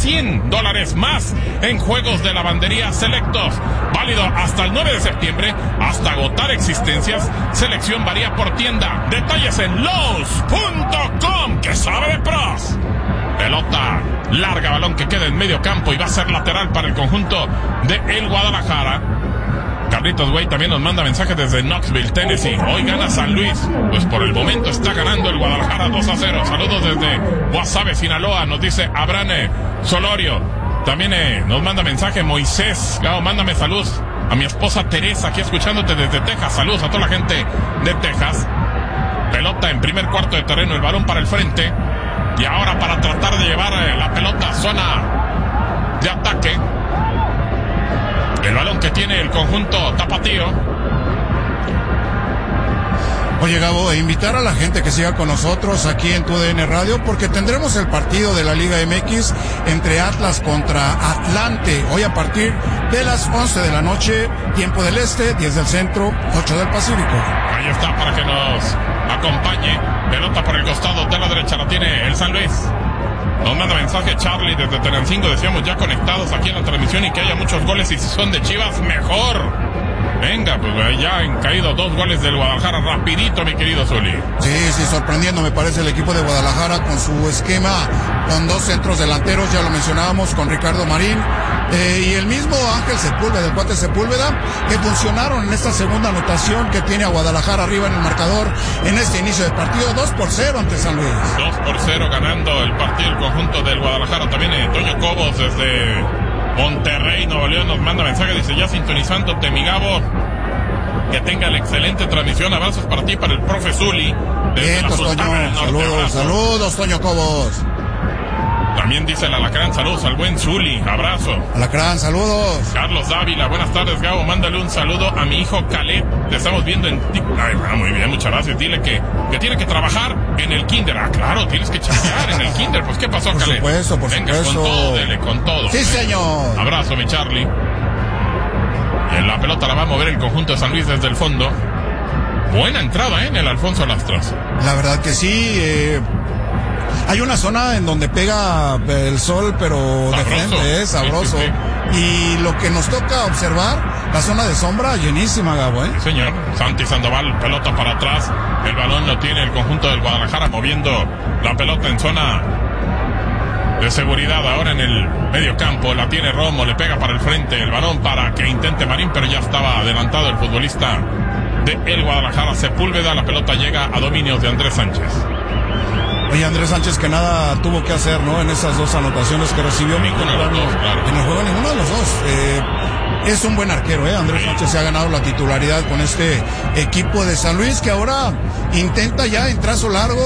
$100 más en juegos de lavandería selectos. Válido hasta el 9 de septiembre, hasta agotar existencias. Selección varía por tienda. Detalles en Lowe's.com, que sabe de pros. Pelota larga, balón que queda en medio campo y va a ser lateral para el conjunto de el Guadalajara. Carlitos Güey también nos manda mensajes desde Knoxville, Tennessee. Hoy gana San Luis. Pues por el momento está ganando el Guadalajara 2-0. Saludos desde Guasave, Sinaloa, nos dice Abrane Solorio. También nos manda mensaje Moisés. Gao, mándame saludos a mi esposa Teresa, aquí escuchándote desde Texas. Saludos a toda la gente de Texas. Pelota en primer cuarto de terreno, el balón para el frente. Y ahora para tratar de llevar la pelota a zona de ataque. El balón que tiene el conjunto tapatío. Oye, Gabo, invitar a la gente que siga con nosotros aquí en TUDN Radio, porque tendremos el partido de la Liga MX entre Atlas contra Atlante, hoy a partir de las 11 de la noche, tiempo del este, 10 del centro, 8 del Pacífico. Ahí está para que nos acompañe. Pelota por el costado de la derecha, la tiene el San Luis. Nos manda mensaje Charlie desde Tenancingo, decíamos ya conectados aquí en la transmisión y que haya muchos goles, y si son de Chivas, mejor. Venga, pues ya han caído 2 goles del Guadalajara rapidito, mi querido Zuli. Sí, sorprendiendo me parece el equipo de Guadalajara con su esquema, con 2 centros delanteros, ya lo mencionábamos, con Ricardo Marín y el mismo Ángel Sepúlveda, el cuate Sepúlveda, que funcionaron en esta segunda anotación que tiene a Guadalajara arriba en el marcador en este inicio de partido, 2-0 ante San Luis. 2-0 ganando el partido el conjunto del Guadalajara. También Toño Cobos desde Monterrey, Nuevo León, nos manda mensaje, dice ya sintonizándote, mi Gabo, que tenga la excelente transmisión, abrazos para ti, para el profe Zuli. Bien, Toño, saludos, Toño Cobos. También dice el Alacrán, saludos al buen Zuli, abrazo. Alacrán, saludos. Carlos Dávila, buenas tardes, Gabo, mándale un saludo a mi hijo Caleb, te estamos viendo en TikTok. Ay, bueno, muy bien, muchas gracias. Dile que tiene que trabajar en el kinder. Ah, claro, tienes que chambear en el kinder. Pues, ¿qué pasó, Caleb? Por supuesto. Venga, con todo, dele, con todo. Sí, señor. Abrazo, mi Charlie. Y en la pelota la va a mover el conjunto de San Luis desde el fondo. Buena entrada, en el Alfonso Lastras. La verdad que sí, hay una zona en donde pega el sol, pero sabroso, de frente, es sabroso. Sí. Y lo que nos toca observar, la zona de sombra llenísima, Gabo, Sí, señor. Santi Sandoval, pelota para atrás. El balón lo tiene el conjunto del Guadalajara, moviendo la pelota en zona de seguridad. Ahora en el medio campo, la tiene Romo, le pega para el frente. El balón para que intente Marín, pero ya estaba adelantado el futbolista de el Guadalajara, Sepúlveda. La pelota llega a dominios de Andrés Sánchez. Oye, Andrés Sánchez, que nada tuvo que hacer, ¿no? En esas 2 anotaciones que recibió. Ninguno de los dos, claro. En el juego, ninguno de los dos. Es un buen arquero, Andrés Sánchez se ha ganado la titularidad con este equipo de San Luis, que ahora intenta ya en trazo largo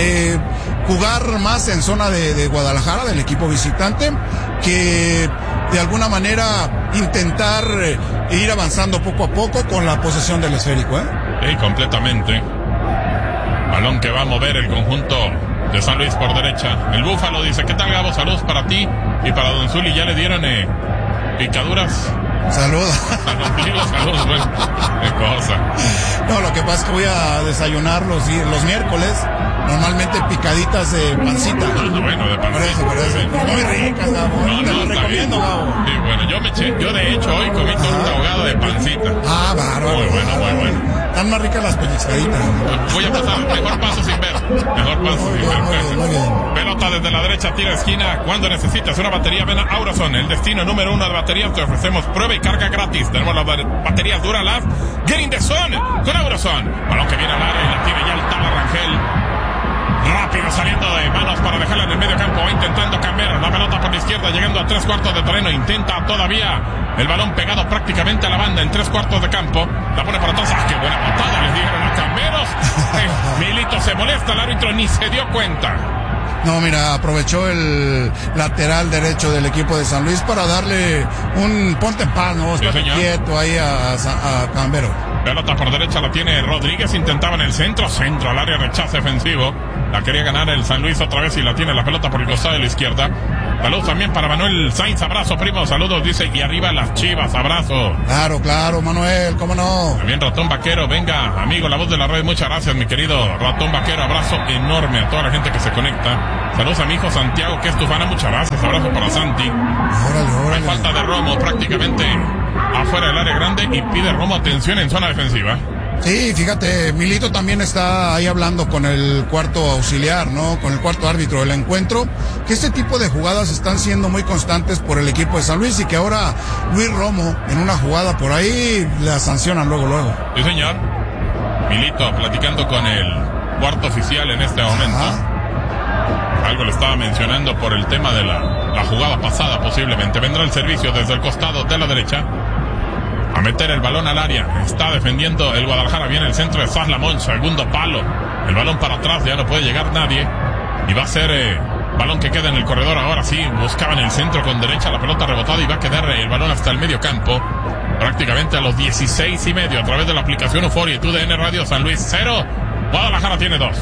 jugar más en zona de Guadalajara, del equipo visitante, que de alguna manera intentar ir avanzando poco a poco con la posesión del esférico, Sí, completamente. Balón que va a mover el conjunto de San Luis por derecha. El Búfalo dice, ¿qué tal, Gabo? Saludos para ti y para Don Zuli. Ya le dieron picaduras. Saludos. Saludos, bueno, qué cosa. No, lo que pasa es que voy a desayunar los miércoles, normalmente picaditas de pancita. Bueno, de pancita. Por eso. Muy ricas, Gabo. Te lo recomiendo, Gabo. Sí, bueno, yo de hecho hoy comí torta ahogada de pancita. Ah, bárbaro. Muy bueno. Están más ricas las pellizcaditas. Voy a pasar, mejor paso sin ver. Muy bien. Pelota desde la derecha, tira esquina. Cuando necesitas una batería, ven a Aurazone, el destino número 1 de baterías. Te ofrecemos prueba y carga gratis. Tenemos las baterías Duralast Getting the Sun con Aurazone. Balón que viene al área y la tiene ya el Tala Rangel. Rápido saliendo de manos para dejarla en el medio campo. Va intentando cambiar la pelota por la izquierda, llegando a 3/4 de terreno. Intenta todavía el balón pegado prácticamente a la banda en 3/4 de campo. La pone para atrás. ¡Ah, qué buena patada! Les dijeron a Camberos. Milito se molesta, el árbitro ni se dio cuenta. No, mira, aprovechó el lateral derecho del equipo de San Luis para darle un ponte en paz, ¿no? Estate quieto ahí a Cambero. Pelota por derecha la tiene Rodríguez, intentaba en el centro al área, rechazo defensivo. La quería ganar el San Luis otra vez y la tiene la pelota por el costado de la izquierda. Saludos también para Manuel Sainz, abrazo primo, saludos, dice, y arriba las Chivas, abrazo. Claro, Manuel, cómo no. También Ratón Vaquero, venga, amigo, la voz de la red, muchas gracias, mi querido Ratón Vaquero, abrazo enorme a toda la gente que se conecta. Saludos a mi hijo Santiago, que es tu fan, muchas gracias, abrazo para Santi. Órale. Hay falta de Romo prácticamente afuera del área grande y pide Romo atención en zona defensiva. Sí, fíjate, Milito también está ahí hablando con el cuarto auxiliar, ¿no? Con el cuarto árbitro del encuentro, que este tipo de jugadas están siendo muy constantes por el equipo de San Luis y que ahora Luis Romo, en una jugada por ahí, la sancionan luego. Sí, señor. Milito platicando con el cuarto oficial en este momento. Ajá. Algo le estaba mencionando por el tema de la jugada pasada, posiblemente. Vendrá el servicio desde el costado de la derecha a meter el balón al área. Está defendiendo el Guadalajara. Viene el centro de Saslamón, segundo palo. El balón para atrás, ya no puede llegar nadie. Y va a ser balón que queda en el corredor. Ahora sí, buscaba en el centro con derecha la pelota rebotada y va a quedar el balón hasta el medio campo. Prácticamente a los 16:30 a través de la aplicación Euforia y TUDN Radio. San Luis 0, Guadalajara tiene 2.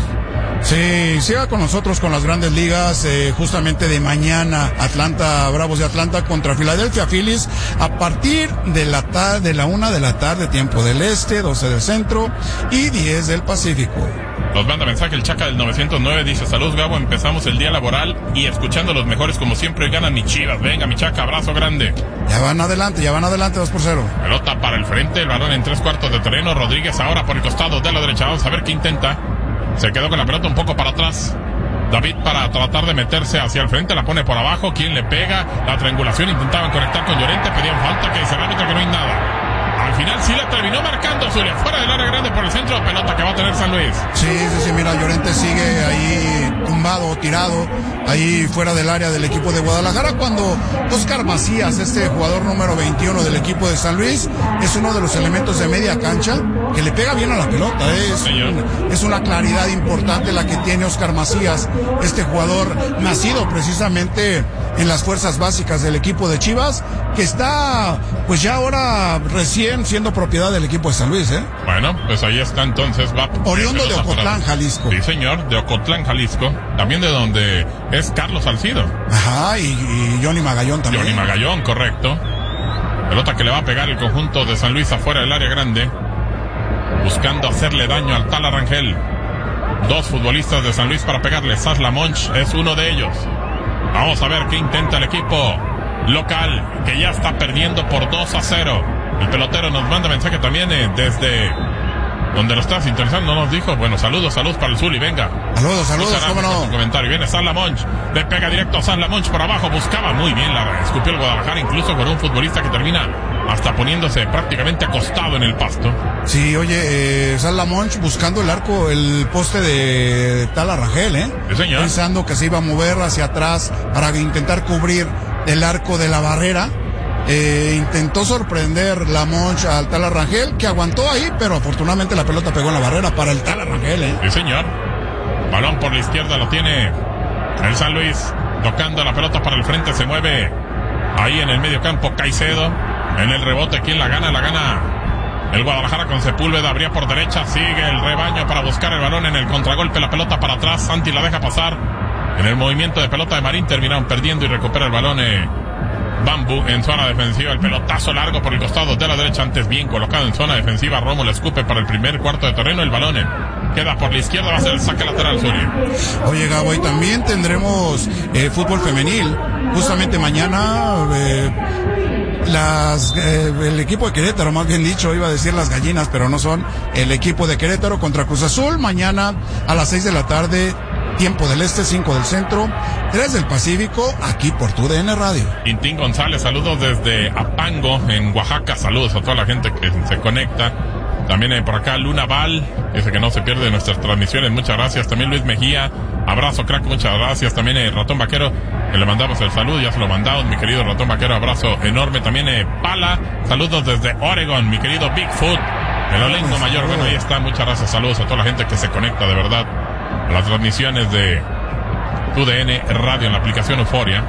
Sí, siga con nosotros con las grandes ligas, justamente de mañana, Bravos de Atlanta contra Philadelphia Phillies, a partir de la 1 de la tarde, tiempo del este, 12 del centro y 10 del Pacífico. Nos manda mensaje el Chaca del 909, dice, saludos Gabo, empezamos el día laboral y escuchando los mejores como siempre y ganan mis Chivas. Venga mi Chaca, abrazo grande. Ya van adelante 2-0. Pelota para el frente, el balón en 3/4 de terreno, Rodríguez ahora por el costado de la derecha, vamos a ver qué intenta. Se quedó con la pelota un poco para atrás. David para tratar de meterse hacia el frente, la pone por abajo. ¿Quién le pega? La triangulación, intentaban conectar con Llorente, pedían falta, que dice el árbitro que no hay nada. Al final sí la terminó marcando Zulia, fuera del área grande por el centro, pelota que va a tener San Luis. Sí, mira, Llorente sigue ahí tumbado, tirado, ahí fuera del área del equipo de Guadalajara, cuando Oscar Macías, este jugador número 21 del equipo de San Luis, es uno de los elementos de media cancha que le pega bien a la pelota. Es una claridad importante la que tiene Oscar Macías, este jugador nacido precisamente en las fuerzas básicas del equipo de Chivas, que está pues ya ahora recién siendo propiedad del equipo de San Luis, ¿eh? Bueno, pues ahí está entonces. Va oriundo de Ocotlán, Jalisco. Sí, señor, de Ocotlán, Jalisco. También de donde es Carlos Salcido. Ajá, y Johnny Magallón también. Johnny Magallón, correcto. Pelota que le va a pegar el conjunto de San Luis afuera del área grande, buscando hacerle daño al Tala Rangel. Dos futbolistas de San Luis para pegarle. Sasla Monch es uno de ellos. Vamos a ver qué intenta el equipo local, que ya está perdiendo por 2-0. El pelotero nos manda mensaje también desde donde lo está sintonizando, nos dijo, bueno, saludos para el Zuli, venga. Saludos, cómo no. Comentario. Viene Sasla Monch, le pega directo a Sasla Monch por abajo, buscaba muy bien, la escupió el Guadalajara, incluso con un futbolista que termina hasta poniéndose prácticamente acostado en el pasto. Sí, oye, Sasla Monch buscando el poste de Tala Rangel, Sí, señor. Pensando que se iba a mover hacia atrás para intentar cubrir el arco de la barrera. Intentó sorprender la Monch al Tala Rangel, que aguantó ahí, pero afortunadamente la pelota pegó en la barrera para el Tala Rangel, Sí, señor. Balón por la izquierda lo tiene el San Luis, tocando la pelota para el frente, se mueve ahí en el medio campo Caicedo, en el rebote, ¿quién la gana? La gana el Guadalajara con Sepúlveda, abría por derecha, sigue el rebaño para buscar el balón en el contragolpe, la pelota para atrás, Santi la deja pasar, en el movimiento de pelota de Marín terminaron perdiendo y recupera el balón Bambu en zona defensiva, el pelotazo largo por el costado de la derecha, antes bien colocado en zona defensiva, Romo le escupe para el primer cuarto de terreno, el balón queda por la izquierda, va a ser el saque lateral Zulia. Oye Gabo, y también tendremos fútbol femenil, justamente mañana el equipo de Querétaro, más bien dicho, iba a decir las gallinas, pero no son, el equipo de Querétaro contra Cruz Azul, mañana a las 6 de la tarde, tiempo del este, 5 del centro, 3 del Pacífico, aquí por TUDN Radio. Quintín González, saludos desde Apango, en Oaxaca, saludos a toda la gente que se conecta. También por acá Luna Val, dice que no se pierde nuestras transmisiones, muchas gracias. También Luis Mejía, abrazo crack, muchas gracias. También Ratón Vaquero, que le mandamos el saludo, ya se lo mandamos, mi querido Ratón Vaquero, abrazo enorme. También Pala, saludos desde Oregon, mi querido Bigfoot, el Olengo Mayor, bueno, ahí está, muchas gracias, saludos a toda la gente que se conecta de verdad a las transmisiones de TUDN Radio en la aplicación Euforia.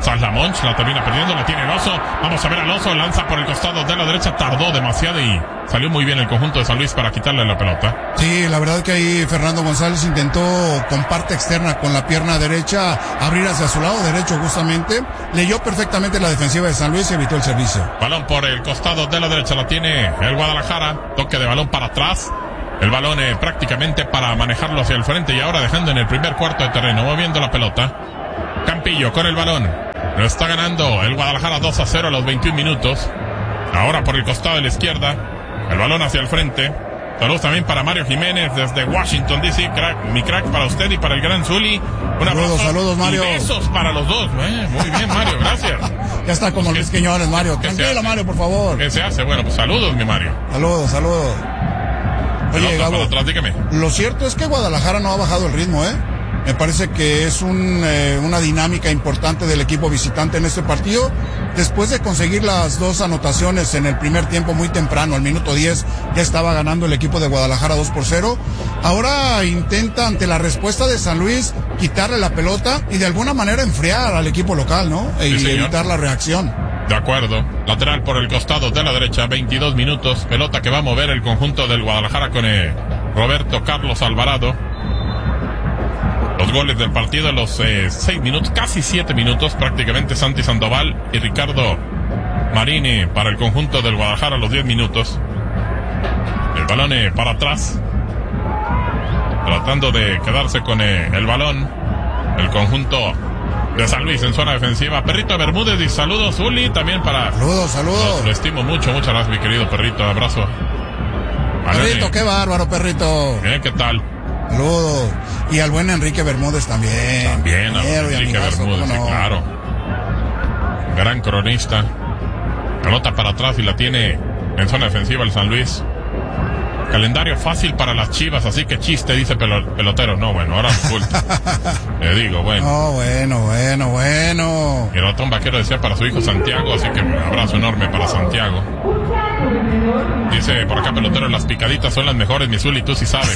Saslamonch la termina perdiendo, la tiene el Oso. Vamos a ver al Oso, lanza por el costado de la derecha, tardó demasiado y salió muy bien el conjunto de San Luis para quitarle la pelota. Sí, la verdad que ahí Fernando González intentó con parte externa, con la pierna derecha, abrir hacia su lado derecho justamente. Leyó perfectamente la defensiva de San Luis y evitó el servicio. Balón por el costado de la derecha, la tiene el Guadalajara. Toque de balón para atrás. El balón prácticamente para manejarlo hacia el frente y ahora dejando en el primer cuarto de terreno, moviendo la pelota. Campillo con el balón. Lo está ganando el Guadalajara 2-0 a los 21 minutos. Ahora por el costado de la izquierda. El balón hacia el frente. Saludos también para Mario Jiménez desde Washington DC. Crack, mi crack para usted y para el gran Zuli. Un abrazo. Saludos, Mario. Y besos para los dos. Muy bien, Mario, gracias. Ya está como Luis Quiñones, Mario. Tranquilo, Mario, por favor. ¿Qué se hace? Bueno, pues saludos, mi Mario. Saludos. Oye, Gabo, atrás, dígame. Lo cierto es que Guadalajara no ha bajado el ritmo, Me parece que es una dinámica importante del equipo visitante en este partido. Después de conseguir las 2 anotaciones en el primer tiempo muy temprano, al minuto 10, ya estaba ganando el equipo de Guadalajara 2-0. Ahora intenta, ante la respuesta de San Luis, quitarle la pelota y de alguna manera enfriar al equipo local, ¿no? Sí, y evitar la reacción. De acuerdo. Lateral por el costado de la derecha, 22 minutos. Pelota que va a mover el conjunto del Guadalajara con Roberto Carlos Alvarado. Los goles del partido a los 6 minutos, casi 7 minutos, prácticamente Santi Sandoval y Ricardo Marini para el conjunto del Guadalajara a los 10 minutos. El balón para atrás, tratando de quedarse con el balón, el conjunto de San Luis en zona defensiva. Perrito Bermúdez y saludos, Uli, también para... Saludos. Lo estimo mucho, muchas gracias, mi querido Perrito, abrazo. Perrito, qué bárbaro, Perrito. ¿Qué tal? Saludos. Y al buen Enrique Bermúdez también. También, a Enrique Bermúdez, sí, claro. Gran cronista. Pelota para atrás y la tiene en zona defensiva el San Luis. Calendario fácil para las Chivas, así que chiste, dice pelotero. No, bueno, ahora resulta. Le digo, bueno. No, bueno. Y el ratón vaquero decía para su hijo Santiago, así que un abrazo enorme para Santiago. Dice por acá pelotero, las picaditas son las mejores, mi Zuli, tú sí sabes.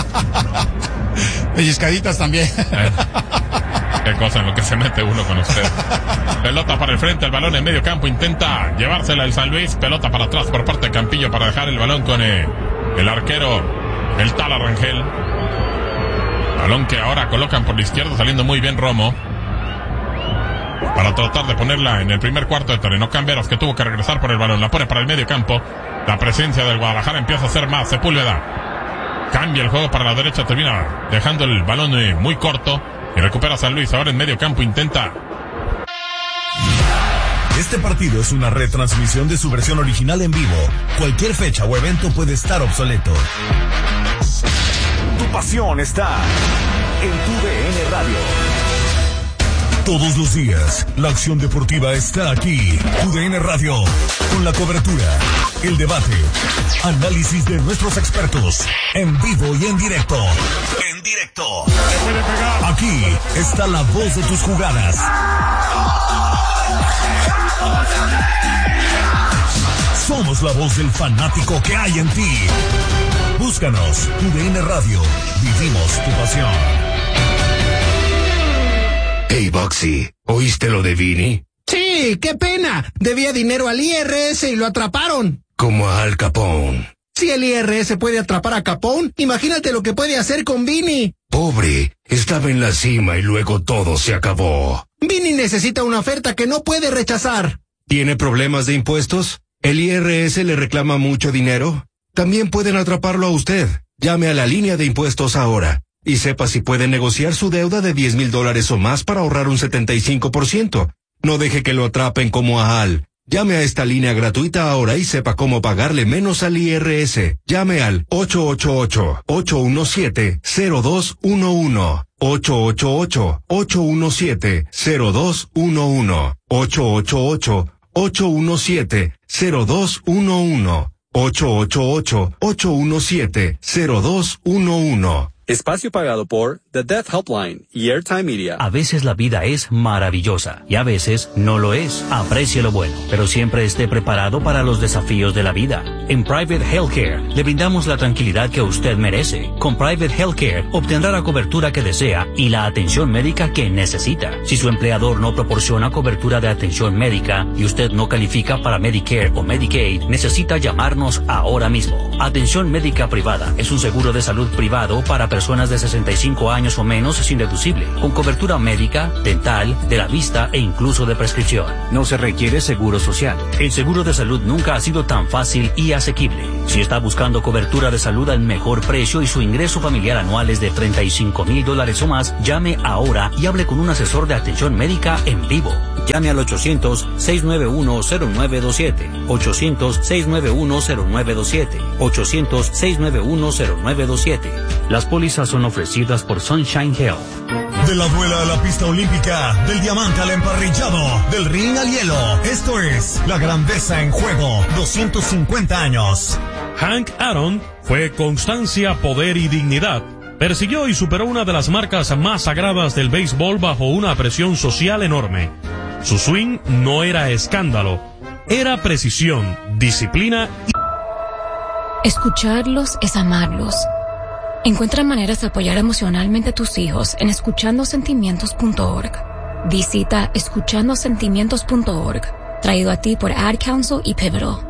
Pellizcaditas también. Qué cosa en lo que se mete uno con usted. Pelota para el frente, el balón en medio campo, intenta llevársela el San Luis. Pelota para atrás por parte de Campillo para dejar el balón con el arquero, el Tala Rangel. Balón que ahora colocan por la izquierda, saliendo muy bien Romo, para tratar de ponerla en el primer cuarto de terreno. Camberos, que tuvo que regresar por el balón, la pone para el medio campo. La presencia del Guadalajara empieza a ser más. Sepúlveda cambia el juego para la derecha, termina dejando el balón muy corto y recupera San Luis. Ahora en medio campo intenta. Este partido es una retransmisión de su versión original en vivo. Cualquier fecha o evento puede estar obsoleto. Tu pasión está en tu DN Radio. Todos los días, la acción deportiva está aquí. UDN Radio, con la cobertura, el debate, análisis de nuestros expertos, en vivo y en directo. Aquí está la voz de tus jugadas. Somos la voz del fanático que hay en ti. Búscanos, UDN Radio. Vivimos tu pasión. Hey, Boxy, ¿oíste lo de Vini? Sí, qué pena. Debía dinero al IRS y lo atraparon. Como a Al Capone. Si el IRS puede atrapar a Capone, imagínate lo que puede hacer con Vini. Pobre, estaba en la cima y luego todo se acabó. Vini necesita una oferta que no puede rechazar. ¿Tiene problemas de impuestos? ¿El IRS le reclama mucho dinero? También pueden atraparlo a usted. Llame a la línea de impuestos ahora y sepa si puede negociar su deuda de $10,000 o más para ahorrar un 75%. No deje que lo atrapen como a Al. Llame a esta línea gratuita ahora y sepa cómo pagarle menos al IRS. Llame al 888-817-0211. 888-817-0211. 888-817-0211. 888-817-0211. Espacio pagado por The Deaf Helpline y Airtime Media. A veces la vida es maravillosa y a veces no lo es. Aprecie lo bueno, pero siempre esté preparado para los desafíos de la vida. En Private Healthcare le brindamos la tranquilidad que usted merece. Con Private Healthcare obtendrá la cobertura que desea y la atención médica que necesita. Si su empleador no proporciona cobertura de atención médica y usted no califica para Medicare o Medicaid, necesita llamarnos ahora mismo. Atención médica privada es un seguro de salud privado para personas de 65 años o menos sin deducible, con cobertura médica, dental, de la vista e incluso de prescripción. No se requiere seguro social. El seguro de salud nunca ha sido tan fácil y asequible. Si está buscando cobertura de salud al mejor precio y su ingreso familiar anual es de $35,000 o más, llame ahora y hable con un asesor de atención médica en vivo. Llame al 800-691-0927, 800-691-0927, 800-691-0927. Las pólizas son ofrecidas por Sunshine Health. De la duela a la pista olímpica, del diamante al emparrillado, del ring al hielo. Esto es La Grandeza en Juego, 250 años. Hank Aaron fue constancia, poder y dignidad. Persiguió y superó una de las marcas más sagradas del béisbol bajo una presión social enorme. Su swing no era escándalo, era precisión, disciplina y... Escucharlos es amarlos. Encuentra maneras de apoyar emocionalmente a tus hijos en escuchandosentimientos.org. Visita escuchandosentimientos.org. Traído a ti por Ad Council y Pivotal.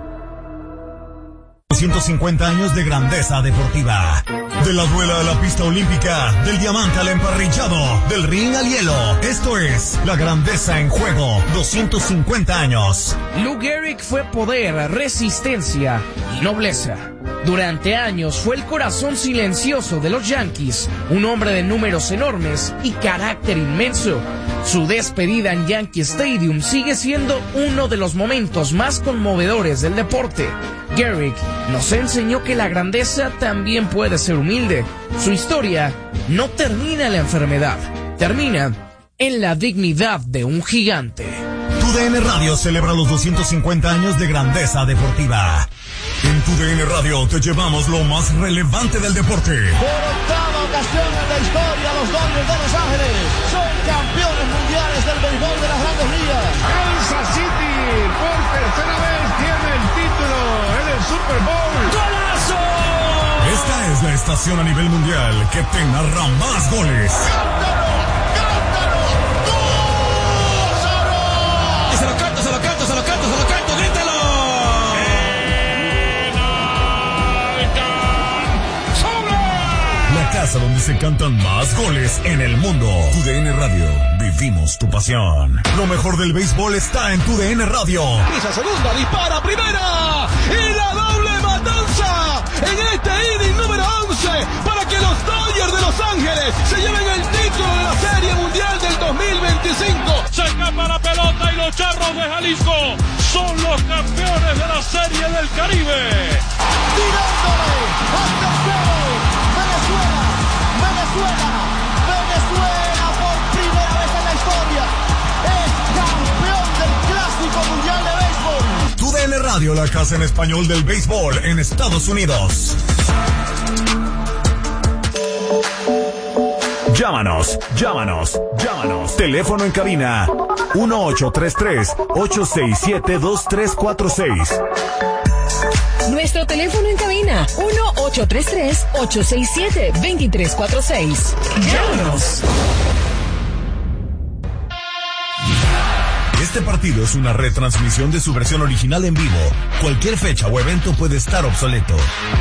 250 años de grandeza deportiva. De la duela a la pista olímpica, del diamante al emparrillado, del ring al hielo. Esto es La Grandeza en Juego, 250 años. Lou Gehrig fue poder, resistencia y nobleza. Durante años fue el corazón silencioso de los Yankees, un hombre de números enormes y carácter inmenso. Su despedida en Yankee Stadium sigue siendo uno de los momentos más conmovedores del deporte. Gehrig nos enseñó que la grandeza también puede ser humilde. Su historia no termina en la enfermedad, termina en la dignidad de un gigante. TUDN Radio celebra los 250 años de grandeza deportiva. En TUDN Radio te llevamos lo más relevante del deporte. Por octava ocasión en la historia, los Dodgers de Los Ángeles son campeones mundiales del béisbol de las Grandes Ligas. Kansas City por tercera vez tiene el título en el Super Bowl. ¡Golazo! Esta es la estación a nivel mundial que te narra más goles. ¡Cántalo! ¡Cántalo! ¡Gózalo! Y se lo canto, se lo canto, se lo canto, se lo canto, grítalo. La casa donde se cantan más goles en el mundo. TUDN Radio, vivimos tu pasión. Lo mejor del béisbol está en TUDN Radio. Pisa segunda, dispara primera y la doble matanza en este inning número 11 para que los Dodgers de Los Ángeles se lleven el título de la Serie Mundial del 2025. Se escapa la pelota y los Charros de Jalisco son los campeones de la Serie del Caribe. Tirándole hasta el cielo. Venezuela por primera vez en la historia es campeón del Clásico Mundial de Béisbol. TUDN Radio, la casa en español del béisbol en Estados Unidos. Llámanos. Teléfono en cabina 1-833-867-2346. Nuestro teléfono en cabina, 1-833-867-2346. Llámanos. Este partido es una retransmisión de su versión original en vivo. Cualquier fecha o evento puede estar obsoleto.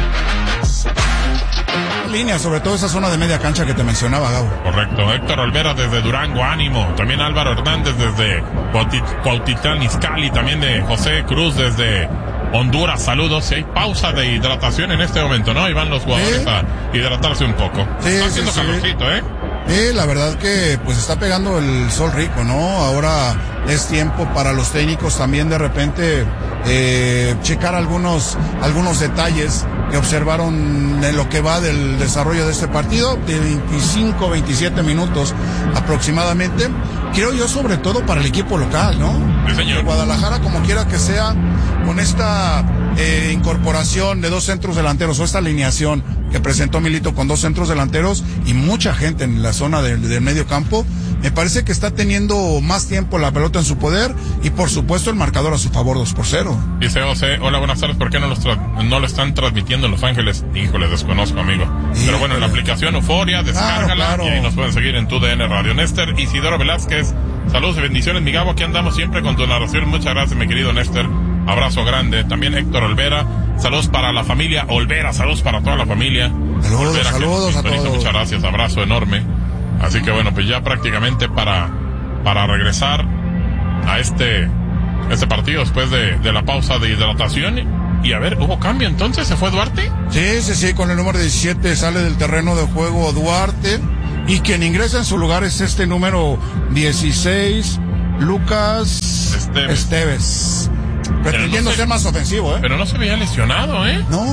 Línea, sobre todo esa zona de media cancha que te mencionaba, Gabo. Correcto. Héctor Olvera desde Durango, ánimo. También Álvaro Hernández desde Cuautitlán Izcalli. También de José Cruz desde Honduras, saludos. Si hay pausa de hidratación en este momento, ¿no? Y van los jugadores a hidratarse un poco. Está haciendo calorcito, ¿eh? La verdad que pues está pegando el sol rico, ¿no? Ahora es tiempo para los técnicos también de repente checar algunos detalles que observaron en lo que va del desarrollo de este partido, de 25, 27 minutos aproximadamente. Creo yo sobre todo para el equipo local, ¿no? Sí, señor. Guadalajara, como quiera que sea, con esta incorporación de dos centros delanteros o esta alineación que presentó Milito con 2 centros delanteros y mucha gente en la zona del medio campo. Me parece que está teniendo más tiempo la pelota en su poder y por supuesto el marcador a su favor, 2-0. Dice José, hola, buenas tardes, ¿por qué no lo están transmitiendo en Los Ángeles? Híjole, desconozco, amigo. Pero bueno, en la aplicación Euforia, descárgala, claro. Y ahí nos pueden seguir en TUDN Radio. Néstor Isidoro Velázquez, saludos y bendiciones, mi Gabo, aquí andamos siempre con tu narración. Muchas gracias, mi querido Néstor. Abrazo grande. También Héctor Olvera, saludos para la familia Olvera, saludos para toda la familia. Saludos a todos. Muchas gracias, abrazo enorme. Así que bueno, pues ya prácticamente para regresar a este partido después de la pausa de hidratación. Y a ver, ¿hubo cambio entonces? ¿Se fue Duarte? Sí, con el número 17 sale del terreno de juego Duarte. Y quien ingresa en su lugar es este número 16, Lucas Esteves. Pretendiendo ser más ofensivo, Pero no se veía lesionado, No.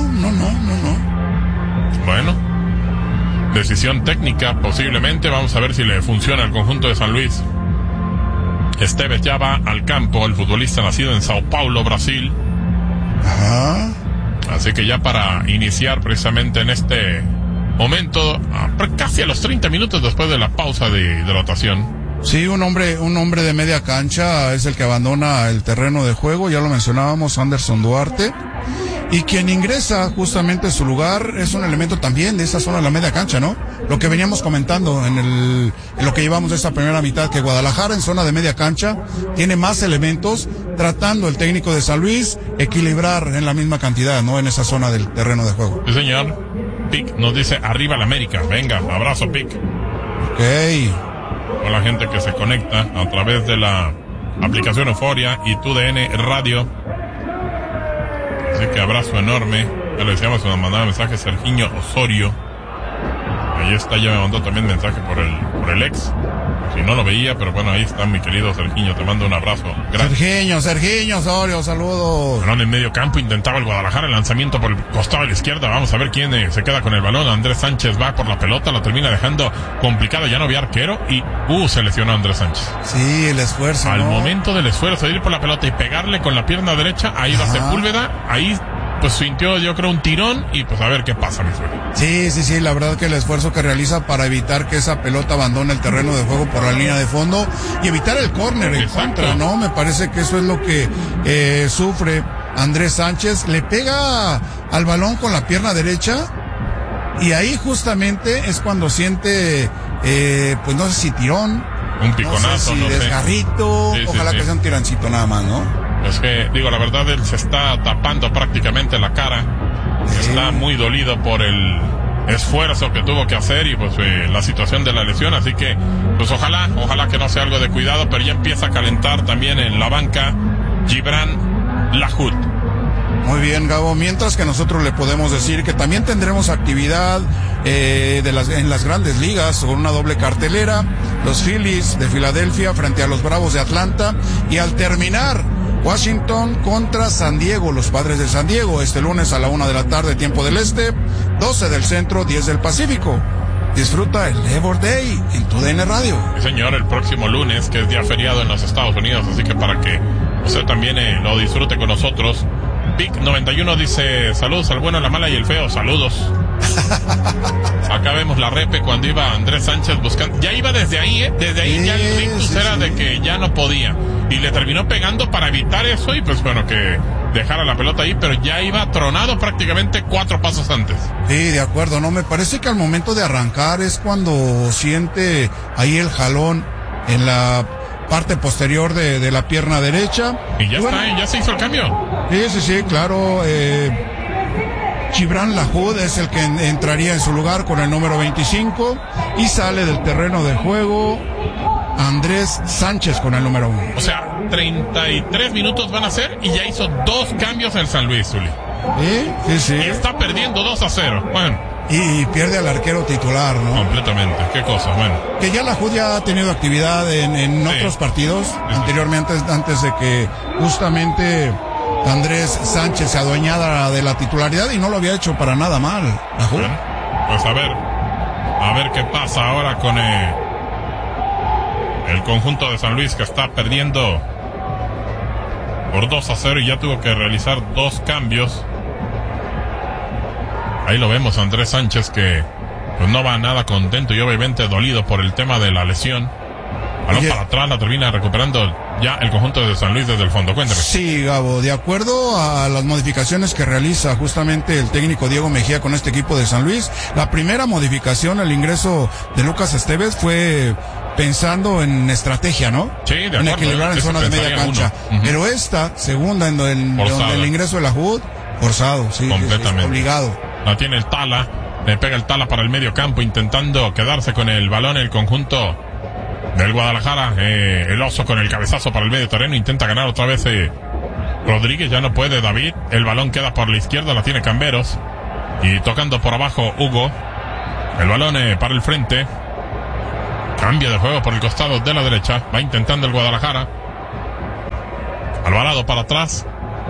Bueno, decisión técnica posiblemente. Vamos a ver si le funciona al conjunto de San Luis. Esteves ya va al campo, el futbolista nacido en Sao Paulo, Brasil. Ajá. Así que ya para iniciar precisamente en este momento, casi a los 30 minutos después de la pausa de hidratación. Sí, un hombre de media cancha es el que abandona el terreno de juego, ya lo mencionábamos, Anderson Duarte. Y quien ingresa justamente en su lugar es un elemento también de esa zona de la media cancha, ¿no? Lo que veníamos comentando en lo que llevamos de esta primera mitad, que Guadalajara en zona de media cancha tiene más elementos, tratando el técnico de San Luis equilibrar en la misma cantidad, ¿no? En esa zona del terreno de juego. Sí, señor. Pic nos dice, arriba la América. Venga, abrazo, Pic. Ok. A la gente que se conecta a través de la aplicación Euforia y TUDN Radio. Así que abrazo enorme. Ya le decíamos, nos mandaba mensaje Sergiño Osorio. Ahí está, ya me mandó también mensaje por el ex. Si no lo veía, pero bueno, ahí está mi querido Sergiño, te mando un abrazo. Sergiño Osorio, saludos. Balón en medio campo, intentaba el Guadalajara el lanzamiento por el costado de la izquierda. Vamos a ver quién se queda con el balón. Andrés Sánchez va por la pelota, la termina dejando complicado, ya no había arquero y se lesionó Andrés Sánchez. Sí, el esfuerzo. Al momento del esfuerzo de ir por la pelota y pegarle con la pierna derecha, ahí va Sepúlveda, ahí pues sintió yo creo un tirón y pues a ver qué pasa, mi sueño. Sí, la verdad que el esfuerzo que realiza para evitar que esa pelota abandone el terreno de juego por la línea de fondo y evitar el córner en contra, ¿no? Me parece que eso es lo que sufre Andrés Sánchez. Le pega al balón con la pierna derecha y ahí justamente es cuando siente, pues no sé si tirón, un piconazo, no sé si desgarrito, ojalá que sea un tirancito nada más, ¿no? Es que, digo, la verdad, él se está tapando prácticamente la cara. Está muy dolido por el esfuerzo que tuvo que hacer y pues la situación de la lesión. Así que, pues ojalá que no sea algo de cuidado, pero ya empieza a calentar también en la banca Gibran Lahoud. Muy bien, Gabo. Mientras que nosotros le podemos decir que también tendremos actividad en las grandes ligas con una doble cartelera. Los Phillies de Filadelfia frente a los Bravos de Atlanta. Y al terminar, Washington contra San Diego, los Padres de San Diego, este lunes a la 1 de la tarde, tiempo del este, 12 del centro, 10 del Pacífico. Disfruta el Labor Day en TUDN Radio. Sí, señor, el próximo lunes, que es día feriado en los Estados Unidos, así que para que usted también lo disfrute con nosotros. Pic 91 dice, saludos al bueno, la mala y el feo, saludos. Acá vemos la repe cuando iba Andrés Sánchez buscando, ya iba desde ahí, ya el rictus era de que ya no podía. Y le terminó pegando para evitar eso y pues bueno, que dejara la pelota ahí, pero ya iba tronado prácticamente 4 pasos antes. Sí, de acuerdo, no, me parece que al momento de arrancar es cuando siente ahí el jalón en la parte posterior de la pierna derecha. Y ya ya se hizo el cambio. Sí, claro, Gibran Lahoud es el que entraría en su lugar con el número 25 y sale del terreno de juego Andrés Sánchez con el número 1. O sea, 33 minutos van a ser y ya hizo 2 cambios en San Luis, Zuli. Sí. Y está perdiendo 2-0. Bueno. Y pierde al arquero titular, ¿no? Completamente. Qué cosa, bueno. Que ya Lahoud ya ha tenido actividad en otros partidos anteriormente, antes de que justamente Andrés Sánchez se adueñara de la titularidad y no lo había hecho para nada mal, Lahoud. Bueno, pues a ver qué pasa ahora con el conjunto de San Luis, que está perdiendo por 2-0 y ya tuvo que realizar 2 cambios. Ahí lo vemos, Andrés Sánchez, que pues no va nada contento y obviamente dolido por el tema de la lesión. Balón para atrás, la termina recuperando ya el conjunto de San Luis desde el fondo. Cuéntame. Sí, Gabo, de acuerdo a las modificaciones que realiza justamente el técnico Diego Mejía con este equipo de San Luis, la primera modificación, el ingreso de Lucas Esteves, fue pensando en estrategia, ¿no? Sí, de acuerdo. En equilibrar en zona de media cancha. Pero esta, segunda, en donde el ingreso de la Hood, forzado, sí. Completamente. Obligado. La tiene el Tala, le pega el Tala para el medio campo, intentando quedarse con el balón el conjunto del Guadalajara. El Oso con el cabezazo para el medio terreno, intenta ganar otra vez Rodríguez, ya no puede David, el balón queda por la izquierda, la tiene Camberos, y tocando por abajo Hugo, el balón para el frente, cambio de juego por el costado de la derecha, va intentando el Guadalajara, Alvarado para atrás,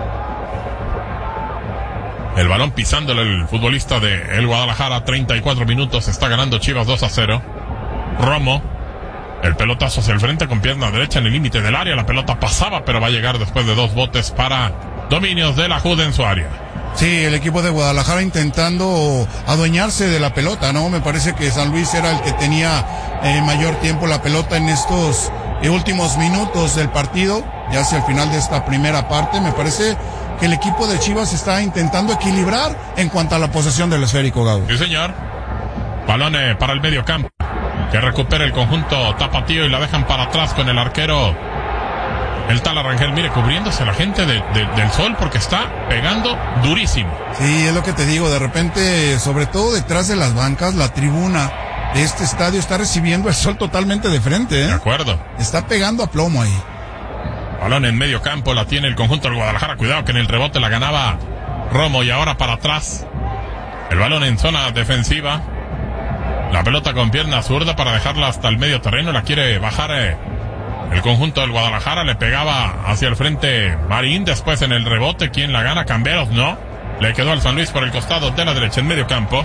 el balón pisándole el futbolista de el Guadalajara. 34 minutos, está ganando Chivas 2-0. Romo, el pelotazo hacia el frente con pierna derecha en el límite del área, la pelota pasaba, pero va a llegar después de 2 botes para dominios de la Hood en su área. Sí, el equipo de Guadalajara intentando adueñarse de la pelota, ¿no? Me parece que San Luis era el que tenía mayor tiempo la pelota en estos últimos minutos del partido, ya hacia el final de esta primera parte. Me parece que el equipo de Chivas está intentando equilibrar en cuanto a la posesión del esférico, Gabo. Sí, señor. Balón para el medio campo, que recupera el conjunto tapatío y la dejan para atrás con el arquero, el Tala Rangel. Mire, cubriéndose la gente del sol porque está pegando durísimo. Sí, es lo que te digo, de repente, sobre todo detrás de las bancas, la tribuna de este estadio está recibiendo el sol totalmente de frente, ¿eh? De acuerdo. Está pegando a plomo ahí. Balón en medio campo, la tiene el conjunto del Guadalajara. Cuidado que en el rebote la ganaba Romo y ahora para atrás. El balón en zona defensiva. La pelota con pierna zurda para dejarla hasta el medio terreno. La quiere bajar el conjunto del Guadalajara. Le pegaba hacia el frente Marín. Después en el rebote, ¿quién la gana? Camberos, no. Le quedó al San Luis por el costado de la derecha en medio campo.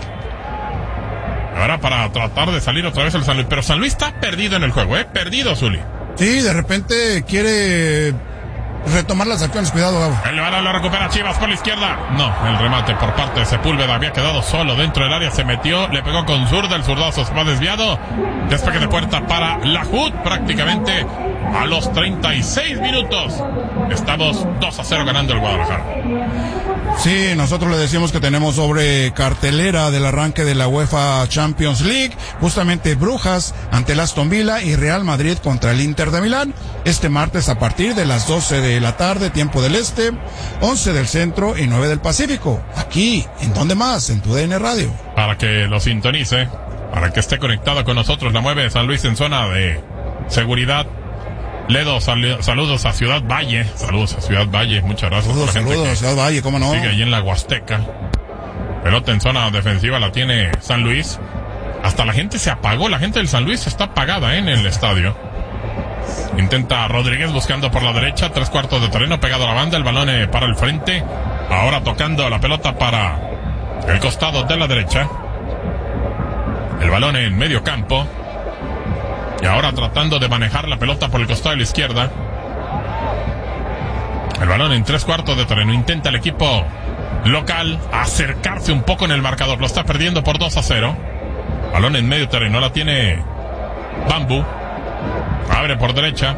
Ahora para tratar de salir otra vez el San Luis. Pero San Luis está perdido en el juego, perdido, Zuli. Sí, de repente quiere retomar las acciones. Cuidado, Gabo. El balón lo recupera Chivas por la izquierda. No, el remate por parte de Sepúlveda. Había quedado solo dentro del área. Se metió, le pegó con zurda. El zurdazo se va desviado. Despegue de puerta para la Hood. Prácticamente a los 36 minutos. Estamos 2-0 ganando el Guadalajara. Sí, nosotros le decimos que tenemos sobre cartelera del arranque de la UEFA Champions League, justamente Brujas ante el Aston Villa y Real Madrid contra el Inter de Milán, este martes a partir de las 12 de la tarde, tiempo del este, 11 del centro y 9 del Pacífico. Aquí, ¿en dónde más? En tu DN Radio. Para que lo sintonice, para que esté conectado con nosotros, la mueve San Luis en zona de seguridad. Ledo, saludos a Ciudad Valle. Saludos a Ciudad Valle, muchas gracias. Saludos a Ciudad Valle, cómo no. Sigue ahí en la Huasteca. Pelota en zona defensiva la tiene San Luis. Hasta la gente se apagó, la gente del San Luis está apagada en el estadio. Intenta Rodríguez buscando por la derecha, 3/4 de terreno, pegado a la banda, el balón para el frente. Ahora tocando la pelota para el costado de la derecha. El balón en medio campo. Y ahora tratando de manejar la pelota por el costado de la izquierda. El balón en 3/4 de terreno. Intenta el equipo local acercarse un poco en el marcador. Lo está perdiendo por 2-0. Balón en medio terreno. La tiene Bambú. Abre por derecha.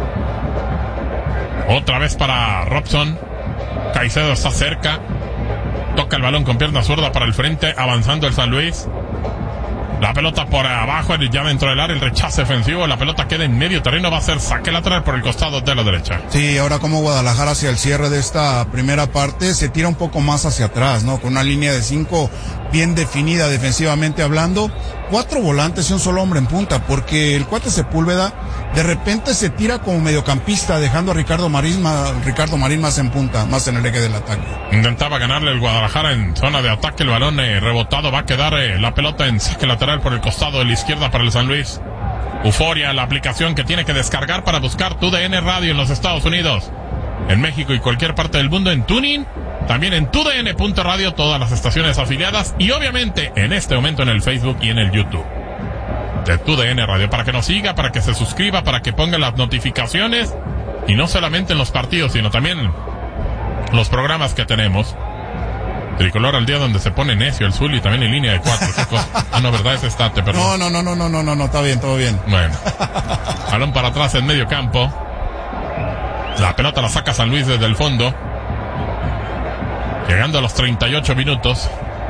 Otra vez para Robson. Caicedo está cerca. Toca el balón con pierna zurda para el frente. Avanzando el San Luis. La pelota por abajo, ya dentro del área, el rechazo defensivo, la pelota queda en medio terreno, va a ser saque lateral por el costado de la derecha. Sí, ahora como Guadalajara hacia el cierre de esta primera parte se tira un poco más hacia atrás, ¿no? Con una línea de 5 bien definida defensivamente hablando, 4 volantes y un solo hombre en punta, porque el cuate Sepúlveda de repente se tira como mediocampista, dejando a Ricardo Marín más en punta, más en el eje del ataque. Intentaba ganarle el Guadalajara en zona de ataque, el balón rebotado, va a quedar la pelota en saque lateral por el costado de la izquierda para el San Luis. Euforia, la aplicación que tiene que descargar para buscar tu DN Radio en los Estados Unidos, en México y cualquier parte del mundo, en Tuning, también en tudn.radio, todas las estaciones afiliadas y obviamente en este momento en el Facebook y en el YouTube de TUDN Radio, para que nos siga, para que se suscriba, para que ponga las notificaciones y no solamente en los partidos, sino también los programas que tenemos. Tricolor al día donde se pone necio el Zuli, también en línea de 4. Ah, no, verdad, es Estate, perdón. No, está bien, todo bien. Bueno. Balón para atrás en medio campo. La pelota la saca San Luis desde el fondo. Llegando a los 38 minutos.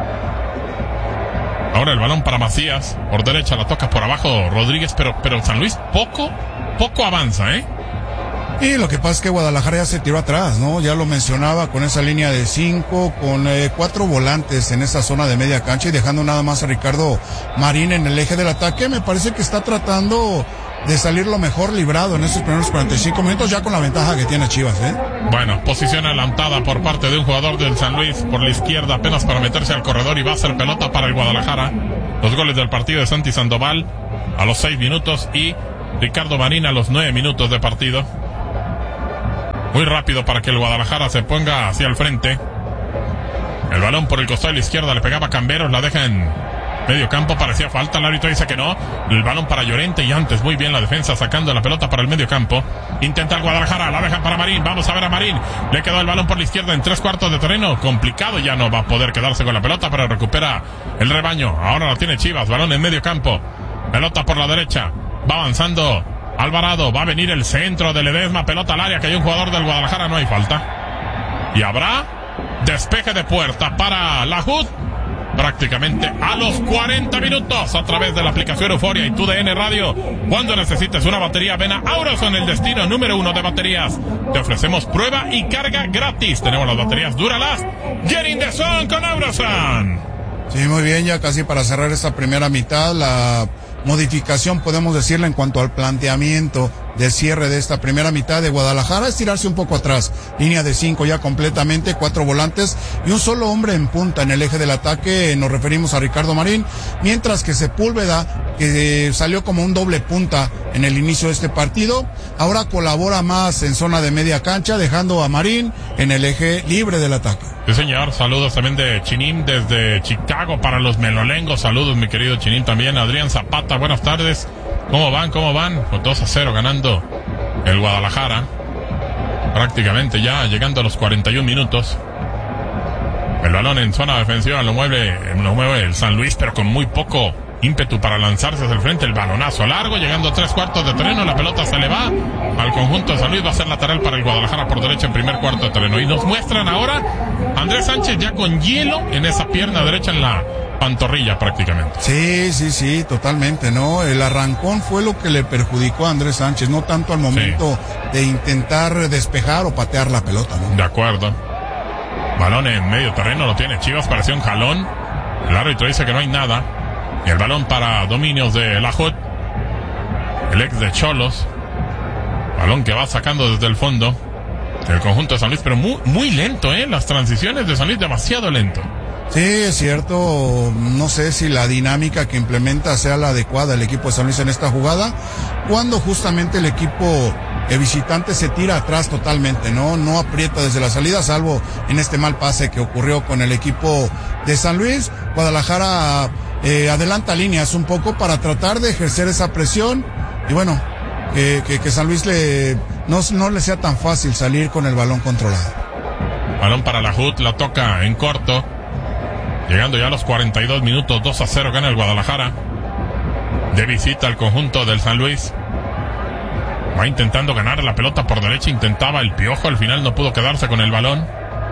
Ahora el balón para Macías. Por derecha la toca por abajo Rodríguez, pero San Luis poco avanza, ¿eh? Y lo que pasa es que Guadalajara ya se tiró atrás, ¿no? Ya lo mencionaba, con esa línea de 5, con 4 volantes en esa zona de media cancha y dejando nada más a Ricardo Marín en el eje del ataque. Me parece que está tratando de salir lo mejor librado en estos primeros 45 minutos, ya con la ventaja que tiene Chivas, ¿eh? Bueno, posición adelantada por parte de un jugador del San Luis por la izquierda, apenas para meterse al corredor, y va a ser pelota para el Guadalajara. Los goles del partido de Santi Sandoval a los 6 minutos y Ricardo Marín a los 9 minutos de partido. Muy rápido para que el Guadalajara se ponga hacia el frente. El balón por el costado de la izquierda le pegaba a Camberos, la deja en medio campo, parecía falta, el árbitro dice que no. El balón para Llorente y antes muy bien la defensa sacando la pelota para el medio campo. Intenta el Guadalajara, la dejan para Marín, vamos a ver a Marín. Le quedó el balón por la izquierda en 3/4 de terreno, complicado, ya no va a poder quedarse con la pelota, pero recupera el rebaño. Ahora la tiene Chivas, balón en medio campo. Pelota por la derecha, va avanzando Alvarado, va a venir el centro de Ledesma, pelota al área, que hay un jugador del Guadalajara, no hay falta. Y habrá despeje de puerta para la HUD prácticamente a los 40 minutos a través de la aplicación Euforia y TUDN Radio. Cuando necesites una batería, ven a Auroson, el destino número 1 de baterías. Te ofrecemos prueba y carga gratis. Tenemos las baterías Duralast. Get in the zone con Auroson. Sí, muy bien, ya casi para cerrar esta primera mitad, la modificación, podemos decirle, en cuanto al planteamiento de cierre de esta primera mitad de Guadalajara, es tirarse un poco atrás, línea de 5 ya completamente, 4 volantes y un solo hombre en punta en el eje del ataque. Nos referimos a Ricardo Marín, mientras que Sepúlveda, que salió como un doble punta en el inicio de este partido, ahora colabora más en zona de media cancha, dejando a Marín en el eje libre del ataque. Sí, señor, saludos también de Chinín desde Chicago para los melolengos. Saludos, mi querido Chinín, también Adrián Zapata, buenas tardes. ¿Cómo van? Con 2-0 ganando el Guadalajara. Prácticamente ya llegando a los 41 minutos. El balón en zona defensiva lo mueve el San Luis, pero con muy poco ímpetu para lanzarse hacia el frente. El balonazo largo, llegando a 3/4 de terreno. La pelota se le va al conjunto de San Luis. Va a ser lateral para el Guadalajara por derecha en primer cuarto de terreno. Y nos muestran ahora Andrés Sánchez ya con hielo en esa pierna derecha, en la pantorrilla prácticamente. Sí, totalmente, ¿no? El arrancón fue lo que le perjudicó a Andrés Sánchez, no tanto al momento de intentar despejar o patear la pelota, ¿no? De acuerdo. Balón en medio terreno, lo tiene Chivas, pareció un jalón. El árbitro dice que no hay nada. Y el balón para dominios de la HUD, el ex de Xolos. Balón que va sacando desde el fondo el conjunto de San Luis, pero muy lento, las transiciones de San Luis, demasiado lento. Sí, es cierto, no sé si la dinámica que implementa sea la adecuada el equipo de San Luis en esta jugada, cuando justamente el equipo visitante se tira atrás totalmente, no aprieta desde la salida, salvo en este mal pase que ocurrió con el equipo de San Luis. Guadalajara adelanta líneas un poco para tratar de ejercer esa presión, y bueno, que San Luis no le sea tan fácil salir con el balón controlado. Balón para la HUD, la toca en corto. Llegando ya a los 42 minutos, 2-0 gana el Guadalajara. De visita al conjunto del San Luis. Va intentando ganar la pelota por derecha, intentaba el Piojo, al final no pudo quedarse con el balón.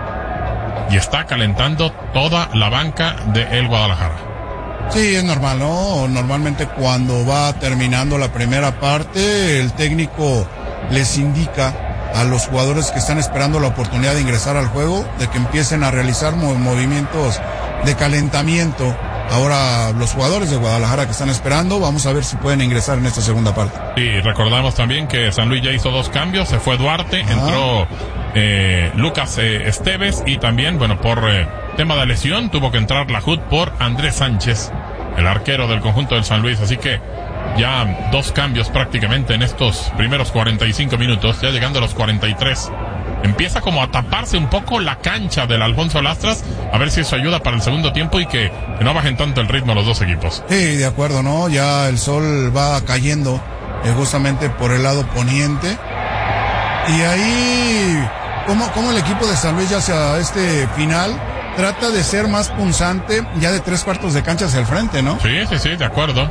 Y está calentando toda la banca del Guadalajara. Sí, es normal, ¿no? Normalmente cuando va terminando la primera parte, el técnico les indica a los jugadores que están esperando la oportunidad de ingresar al juego, de que empiecen a realizar movimientos de calentamiento. Ahora los jugadores de Guadalajara que están esperando, vamos a ver si pueden ingresar en esta segunda parte. Y recordamos también que San Luis ya hizo 2 cambios, se fue Duarte, entró Lucas Esteves, y también, por tema de lesión, tuvo que entrar la HUD por Andrés Sánchez, el arquero del conjunto del San Luis, así que ya 2 cambios prácticamente en estos primeros 45 minutos, ya llegando a los 43. Empieza como a taparse un poco la cancha del Alfonso Lastras, a ver si eso ayuda para el segundo tiempo y que no bajen tanto el ritmo los dos equipos. Sí, de acuerdo, ¿no? Ya el sol va cayendo justamente por el lado poniente. Y ahí, como el equipo de San Luis ya hacia este final trata de ser más punzante ya de 3/4 de cancha hacia el frente, ¿no? Sí, de acuerdo.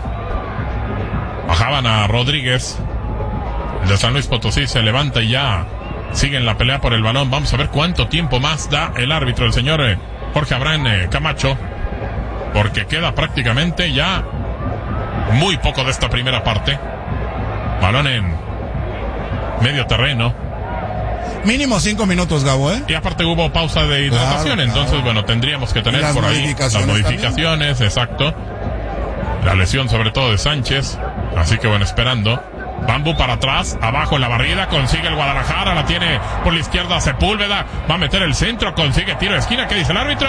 Bajaban a Rodríguez. El de San Luis Potosí se levanta y ya siguen la pelea por el balón. Vamos a ver cuánto tiempo más da el árbitro, el señor Jorge Abraham Camacho, porque queda prácticamente ya muy poco de esta primera parte. Balón en medio terreno. Mínimo 5 minutos, Gabo, ¿eh? Y aparte hubo pausa de hidratación, entonces, bueno, tendríamos que tener por ahí las modificaciones, también. Exacto. La lesión sobre todo de Sánchez. Así que bueno, esperando. Bambú para atrás, abajo en la barrida, consigue el Guadalajara, la tiene por la izquierda Sepúlveda, va a meter el centro, consigue tiro de esquina. ¿Qué dice el árbitro?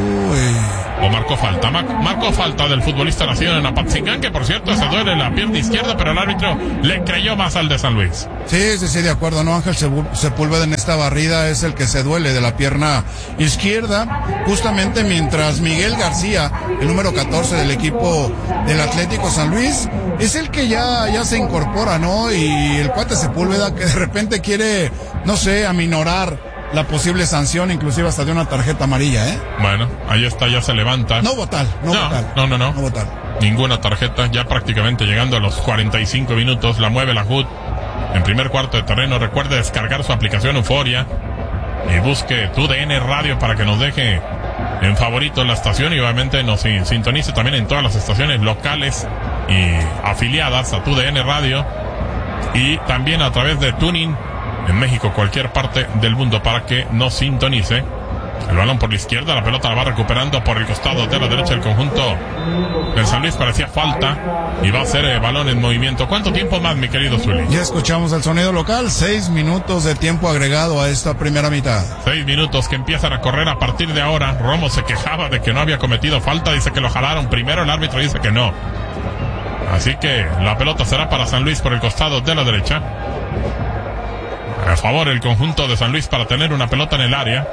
O marcó falta, marcó falta del futbolista nacido en Apatzingán, que por cierto se duele la pierna izquierda, pero el árbitro le creyó más al de San Luis. Sí, de acuerdo, ¿no? Ángel Sepúlveda en esta barrida es el que se duele de la pierna izquierda, justamente mientras Miguel García, el número 14 del equipo del Atlético San Luis, es el que ya se incorpora, ¿no? Y el cuate Sepúlveda que de repente quiere, no sé, aminorar la posible sanción, inclusive hasta de una tarjeta amarilla, ¿eh? Bueno, ahí está, ya se levanta. No votar. No votar. Ninguna tarjeta, ya prácticamente llegando a los 45 minutos, la mueve la HUD en primer cuarto de terreno. Recuerde descargar su aplicación Euforia y busque TUDN Radio para que nos deje en favorito la estación y obviamente nos sintonice también en todas las estaciones locales y afiliadas a TUDN Radio y también a través de Tuning en México, cualquier parte del mundo, para que nos sintonice. El balón por la izquierda, la pelota la va recuperando por el costado de la derecha el conjunto del San Luis. Parecía falta y va a ser balón en movimiento. ¿Cuánto tiempo más, mi querido Zuli? Ya escuchamos el sonido local, 6 minutos de tiempo agregado a esta primera mitad. 6 minutos que empiezan a correr a partir de ahora. Romo se quejaba de que no había cometido falta, dice que lo jalaron primero, el árbitro dice que no. Así que la pelota será para San Luis por el costado de la derecha. A favor el conjunto de San Luis para tener una pelota en el área.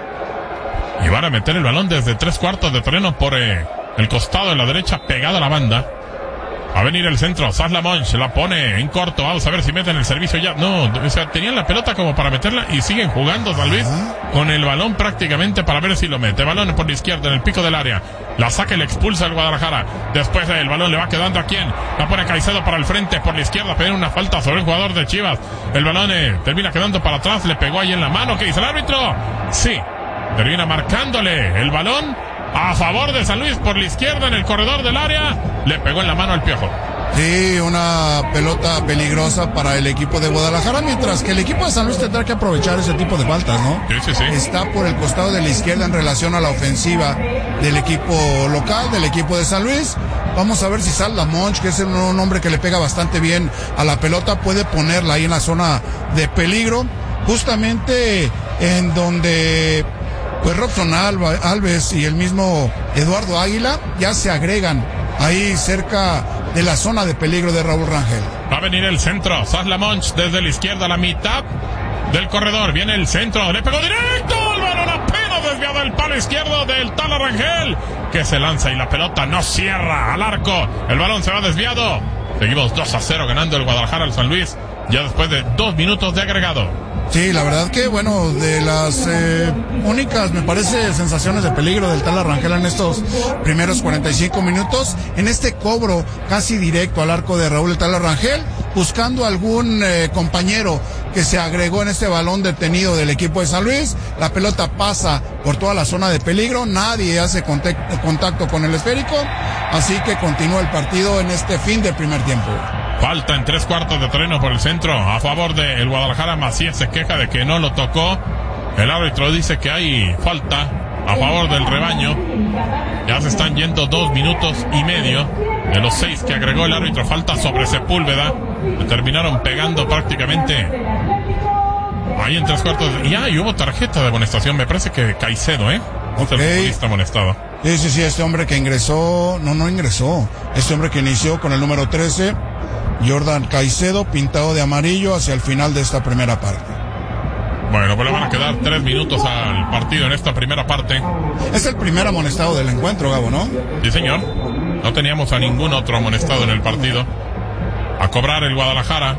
Y van a meter el balón desde 3/4 de terreno por el costado de la derecha, pegada a la banda. Va a venir el centro, Sasla Monch la pone en corto. Vamos a ver si meten el servicio ya. No, o sea, tenían la pelota como para meterla y siguen jugando San Luis con el balón prácticamente para ver si lo mete. Balón por la izquierda en el pico del área. La saca y le expulsa el Guadalajara. Después el balón le va quedando a quién. La pone Caicedo para el frente por la izquierda. Pedir una falta sobre el jugador de Chivas. El balón termina quedando para atrás. Le pegó ahí en la mano. ¿Qué dice el árbitro? Sí. Termina marcándole el balón a favor de San Luis por la izquierda en el corredor del área. Le pegó en la mano al Piojo. Sí, una pelota peligrosa para el equipo de Guadalajara, mientras que el equipo de San Luis tendrá que aprovechar ese tipo de faltas, ¿no? Sí. Está por el costado de la izquierda en relación a la ofensiva del equipo local, del equipo de San Luis. Vamos a ver si Sasla Monch, que es un hombre que le pega bastante bien a la pelota, puede ponerla ahí en la zona de peligro, justamente en donde pues Robson Alves y el mismo Eduardo Águila ya se agregan ahí cerca de la zona de peligro de Raúl Rangel. Va a venir el centro, Sasla Monch desde la izquierda a la mitad del corredor, viene el centro, le pegó directo, el balón apenas desviado del palo izquierdo del Tala Rangel, que se lanza y la pelota no cierra al arco, el balón se va desviado. Seguimos 2-0 ganando el Guadalajara al San Luis, ya después de 2 minutos de agregado. Sí, la verdad que, bueno, de las únicas, me parece, sensaciones de peligro del Tala Rangel en estos primeros 45 minutos, en este cobro casi directo al arco de Raúl el Tala Rangel, buscando algún compañero que se agregó en este balón detenido del equipo de San Luis. La pelota pasa por toda la zona de peligro, nadie hace contacto con el esférico, así que continúa el partido en este fin de primer tiempo. Falta en 3/4 de terreno por el centro a favor del Guadalajara. Macías se queja de que no lo tocó. El árbitro dice que hay falta a favor del rebaño. Ya se están yendo 2 minutos y medio de los 6 que agregó el árbitro. Falta sobre Sepúlveda. Le terminaron pegando prácticamente ahí en 3/4. Y hubo tarjeta de amonestación. Me parece que Caicedo, el futbolista amonestado. Sí, este hombre que ingresó, no ingresó. Este hombre que inició con el número 13, Jordan Caicedo, pintado de amarillo hacia el final de esta primera parte. Bueno, pues le van a quedar 3 minutos al partido en esta primera parte. Es el primer amonestado del encuentro, Gabo, ¿no? Sí, señor. No teníamos a ningún otro amonestado en el partido. A cobrar el Guadalajara.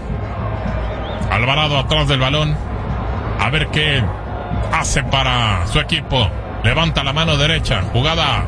Alvarado atrás del balón. A ver qué hace para su equipo levanta la mano derecha, jugada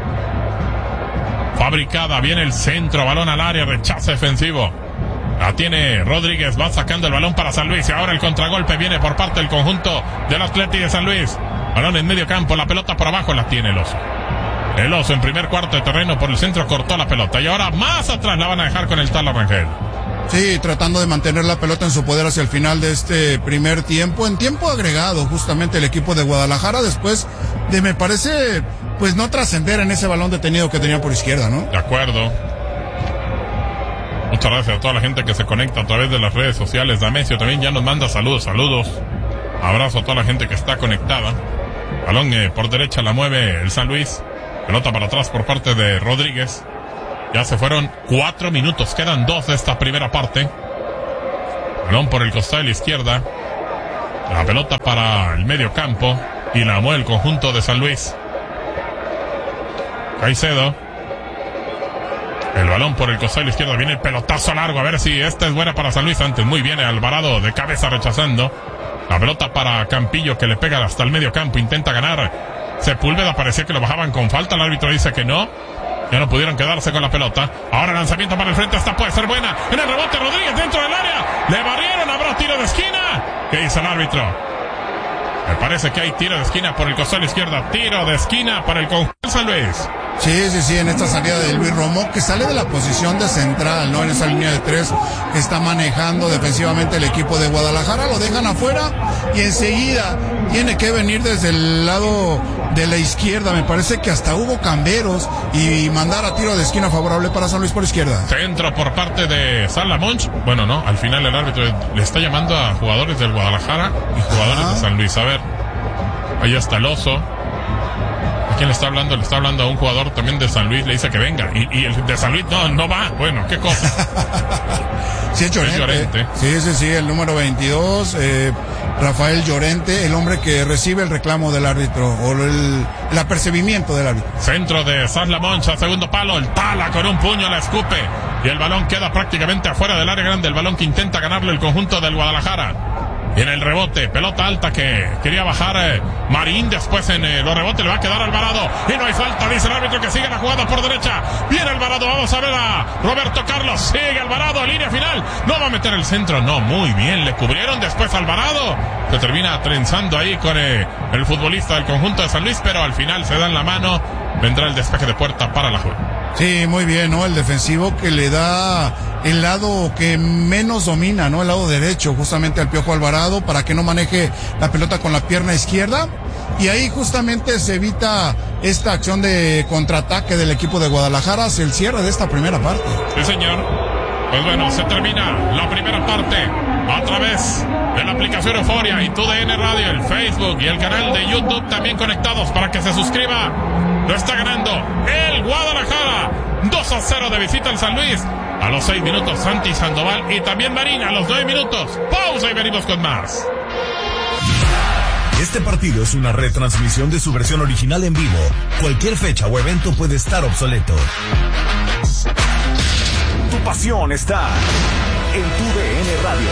fabricada, viene el centro, balón al área, rechazo defensivo. La tiene Rodríguez, va sacando el balón para San Luis y ahora el contragolpe viene por parte del conjunto del Athletic de San Luis. Balón en medio campo, la pelota por abajo la tiene el Oso. El Oso en primer cuarto de terreno por el centro cortó la pelota y ahora más atrás la van a dejar con el Tala Rangel. Sí, tratando de mantener la pelota en su poder hacia el final de este primer tiempo, en tiempo agregado justamente el equipo de Guadalajara después de, me parece, pues no trascender en ese balón detenido que tenía por izquierda, ¿no? De acuerdo. Muchas gracias a toda la gente que se conecta a través de las redes sociales. Damesio también ya nos manda saludos. Abrazo a toda la gente que está conectada. Balón por derecha la mueve el San Luis. Pelota para atrás por parte de Rodríguez. Ya se fueron 4 minutos, quedan 2 de esta primera parte. Balón por el costado de la izquierda. La pelota para el medio campo y la mueve el conjunto de San Luis. Caicedo. El balón por el costado de la izquierda, viene el pelotazo largo, a ver si esta es buena para San Luis. Antes muy bien Alvarado de cabeza rechazando. La pelota para Campillo que le pega hasta el medio campo, intenta ganar. Sepúlveda, parecía que lo bajaban con falta, el árbitro dice que no. Ya no pudieron quedarse con la pelota. Ahora lanzamiento para el frente, esta puede ser buena. En el rebote Rodríguez dentro del área. Le barrieron, habrá tiro de esquina. ¿Qué dice el árbitro? Me parece que hay tiro de esquina por el costado de la izquierda. Tiro de esquina para el conjunto de San Luis. Sí, en esta salida de Luis Romo, que sale de la posición de central, ¿no? En esa línea de 3 que está manejando defensivamente el equipo de Guadalajara, lo dejan afuera y enseguida tiene que venir desde el lado de la izquierda. Me parece que hasta hubo camberos y mandar a tiro de esquina favorable para San Luis por izquierda. Centro por parte de Salamonch. Bueno, no, al final el árbitro le está llamando a jugadores del Guadalajara y jugadores de San Luis. A ver, ahí está el Oso. ¿A quién le está hablando? Le está hablando a un jugador también de San Luis, le dice que venga. Y el de San Luis no va. Bueno, qué cosa. Sí, es Llorente. Sí, el número 22, Rafael Llorente, el hombre que recibe el reclamo del árbitro, o el apercibimiento del árbitro. Centro de Sasla Moncha, segundo palo, el Tala con un puño la escupe, y el balón queda prácticamente afuera del área grande, el balón que intenta ganarle el conjunto del Guadalajara. Viene el rebote, pelota alta que quería bajar Marín, después en los rebotes le va a quedar Alvarado, y no hay falta, dice el árbitro que sigue la jugada por derecha. Viene Alvarado, vamos a ver a Roberto Carlos, sigue Alvarado, línea final, no va a meter el centro, no, muy bien, le cubrieron después Alvarado, se termina trenzando ahí con el futbolista del conjunto de San Luis, pero al final se dan la mano, vendrá el despeje de puerta para la jugada. Sí, muy bien, ¿no? El defensivo que le da el lado que menos domina, ¿no? El lado derecho, justamente al Piojo Alvarado, para que no maneje la pelota con la pierna izquierda. Y ahí justamente se evita esta acción de contraataque del equipo de Guadalajara hacia el cierre de esta primera parte. Sí, señor. Pues bueno, se termina la primera parte a través de la aplicación Euforia y TUDN Radio, el Facebook y el canal de YouTube también conectados para que se suscriba. Lo está ganando el Guadalajara 2-0 de visita al San Luis. A los 6 minutos Santi Sandoval y también Marina a los 9 minutos. Pausa y venimos con más. Este partido es una retransmisión de su versión original en vivo. Cualquier fecha o evento puede estar obsoleto. Tu pasión está en TUDN Radio.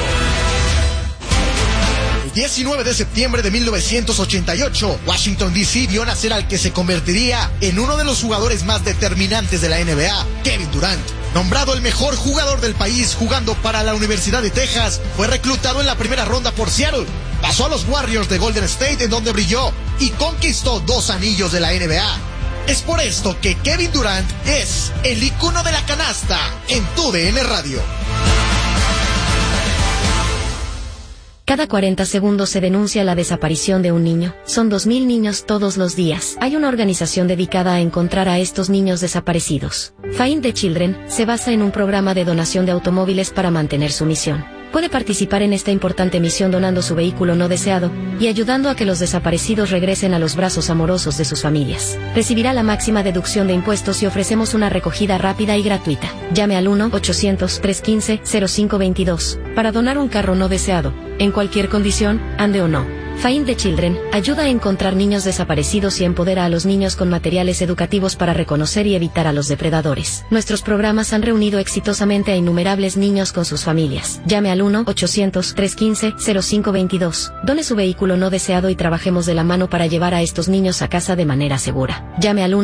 El 19 de septiembre de 1988, Washington D.C. vio nacer al que se convertiría en uno de los jugadores más determinantes de la NBA, Kevin Durant. Nombrado el mejor jugador del país jugando para la Universidad de Texas, fue reclutado en la primera ronda por Seattle. Pasó a los Warriors de Golden State, en donde brilló y conquistó 2 anillos de la NBA. Es por esto que Kevin Durant es el icono de la canasta en TUDN Radio. Cada 40 segundos se denuncia la desaparición de un niño. Son 2.000 niños todos los días. Hay una organización dedicada a encontrar a estos niños desaparecidos. Find the Children se basa en un programa de donación de automóviles para mantener su misión. Puede participar en esta importante misión donando su vehículo no deseado y ayudando a que los desaparecidos regresen a los brazos amorosos de sus familias. Recibirá la máxima deducción de impuestos y ofrecemos una recogida rápida y gratuita. Llame al 1-800-315-0522 para donar un carro no deseado, en cualquier condición, ande o no. Find the Children ayuda a encontrar niños desaparecidos y empodera a los niños con materiales educativos para reconocer y evitar a los depredadores. Nuestros programas han reunido exitosamente a innumerables niños con sus familias. Llame al 1-800-315-0522. Done su vehículo no deseado y trabajemos de la mano para llevar a estos niños a casa de manera segura. Llame al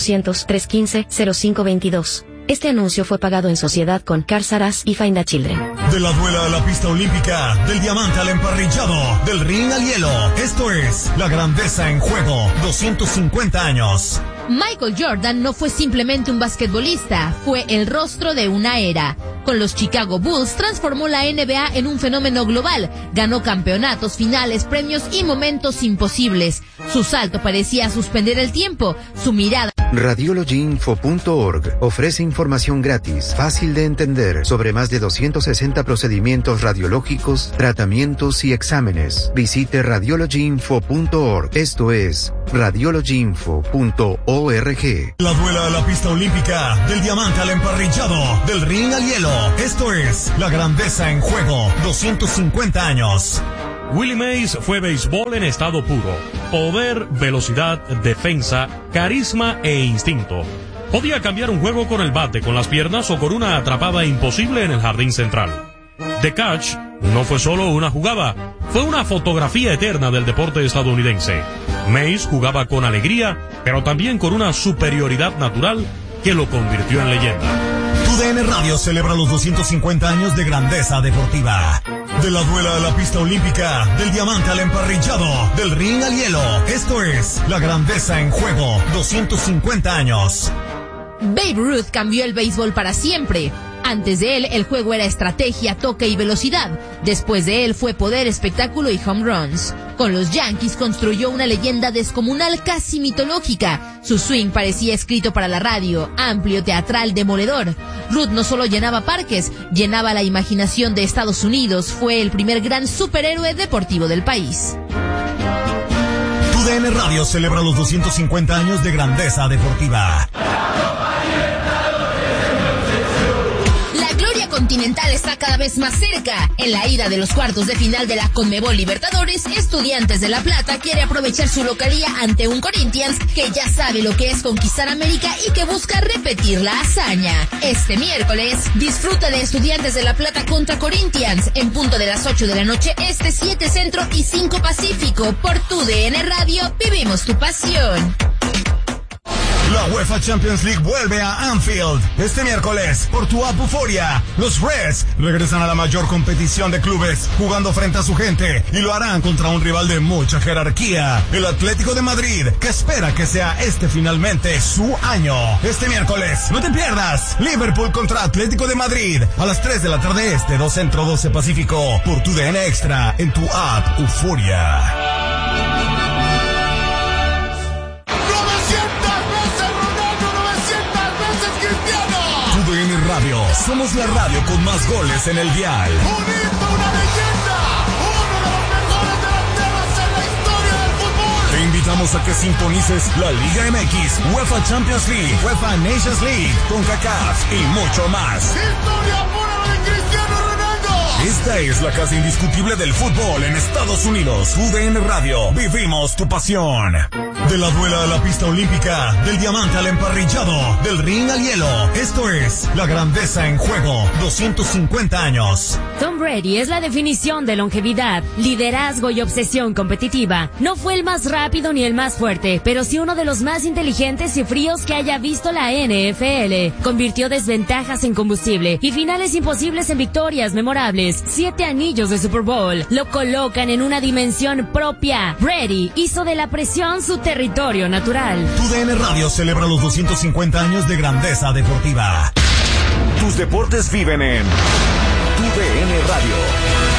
1-800-315-0522. Este anuncio fue pagado en sociedad con Cars R Us y Find the Children. De la duela a la pista olímpica, del diamante al emparrillado, del ring al hielo. Esto es La Grandeza en Juego, 250 años. Michael Jordan no fue simplemente un basquetbolista, fue el rostro de una era. Con los Chicago Bulls transformó la NBA en un fenómeno global, ganó campeonatos, finales, premios y momentos imposibles. Su salto parecía suspender el tiempo, su mirada... Radiologyinfo.org ofrece información gratis, fácil de entender, sobre más de 260 procedimientos radiológicos, tratamientos y exámenes. Visite radiologyinfo.org. Esto es radiologyinfo.org. La duela a la pista olímpica, del diamante al emparrillado, del ring al hielo. Esto es La Grandeza en Juego, 250 años. Willie Mays fue béisbol en estado puro. Poder, velocidad, defensa, carisma e instinto. Podía cambiar un juego con el bate, con las piernas o con una atrapada imposible en el jardín central. The Catch no fue solo una jugada, fue una fotografía eterna del deporte estadounidense. Mays jugaba con alegría, pero también con una superioridad natural que lo convirtió en leyenda. TUDN Radio celebra los 250 años de grandeza deportiva. De la duela a la pista olímpica, del diamante al emparrillado, del ring al hielo. Esto es La Grandeza en Juego, 250 años. Babe Ruth cambió el béisbol para siempre. Antes de él, el juego era estrategia, toque y velocidad. Después de él fue poder, espectáculo y home runs. Con los Yankees construyó una leyenda descomunal, casi mitológica. Su swing parecía escrito para la radio, amplio, teatral, demoledor. Ruth no solo llenaba parques, llenaba la imaginación de Estados Unidos. Fue el primer gran superhéroe deportivo del país. TUDN Radio celebra los 250 años de grandeza deportiva. Continental está cada vez más cerca. En la ida de los cuartos de final de la Conmebol Libertadores, Estudiantes de La Plata quiere aprovechar su localía ante un Corinthians que ya sabe lo que es conquistar América y que busca repetir la hazaña. Este miércoles, disfruta de Estudiantes de La Plata contra Corinthians en punto de las 8 de la noche este, 7 Centro y 5 Pacífico. Por TUDN Radio, vivimos tu pasión. La UEFA Champions League vuelve a Anfield. Este miércoles, por tu app Euforia, los Reds regresan a la mayor competición de clubes, jugando frente a su gente, y lo harán contra un rival de mucha jerarquía, el Atlético de Madrid, que espera que sea finalmente su año. Este miércoles, no te pierdas, Liverpool contra Atlético de Madrid, a las 3 de la tarde este, 2 Centro, 12 Pacífico, por tu DN Extra, en tu app Euforia. TUDN Radio, somos la radio con más goles en el dial. ¡Unito, una leyenda! ¡Uno de los mejores delanteros en la historia del fútbol! Te invitamos a que sintonices la Liga MX, UEFA Champions League, UEFA Nations League, CONCACAF y mucho más. ¡Historia pura de Cristiano Ronaldo! Esta es la casa indiscutible del fútbol en Estados Unidos. TUDN Radio, vivimos tu pasión. De la duela a la pista olímpica, del diamante al emparrillado, del ring al hielo. Esto es La Grandeza en Juego, 250 años. Tom Brady es la definición de longevidad, liderazgo y obsesión competitiva. No fue el más rápido ni el más fuerte, pero sí uno de los más inteligentes y fríos que haya visto la NFL. Convirtió desventajas en combustible y finales imposibles en victorias memorables. 7 anillos de Super Bowl lo colocan en una dimensión propia. Brady hizo de la presión su territorio natural. TUDN Radio celebra los 250 años de grandeza deportiva. Tus deportes viven en TUDN Radio.